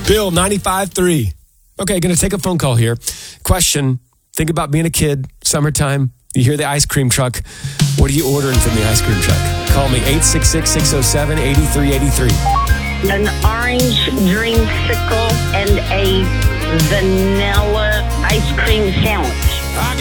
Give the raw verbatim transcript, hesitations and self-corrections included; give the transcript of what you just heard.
Bill, ninety-five three. Okay, going to take a phone call here. Question, think about being a kid, summertime. You hear the ice cream truck. What are you ordering from the ice cream truck? Call me, eight six six, six oh seven, eight three eight three. An orange dreamsicle and a vanilla ice cream sandwich.